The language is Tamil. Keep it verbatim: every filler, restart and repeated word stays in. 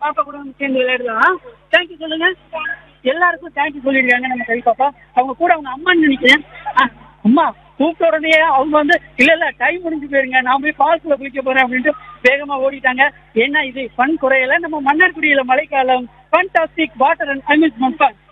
பாப்பா கூட வந்து சேர்ந்து விளையாடலாம். தேங்க்யூ சொல்லுங்க. எல்லாருக்கும் தேங்க்யூ சொல்லிருக்காங்க நம்ம கவி பாப்பா. அவங்க கூட அவங்க அம்மான்னு நினைக்கிறேன். அம்மா கூப்பிட்ட உடனே அவங்க வந்து இல்ல இல்ல டைம் முடிஞ்சு போயிருங்க, நான் போய் பார்க்குள்ள குளிக்க போறேன் அப்படின்ட்டு வேகமா ஓடிட்டாங்க. ஏன்னா இது ஃபன் குறையல. நம்ம மன்னார்குடியில மழைக்காலம் fantastic water and amusement park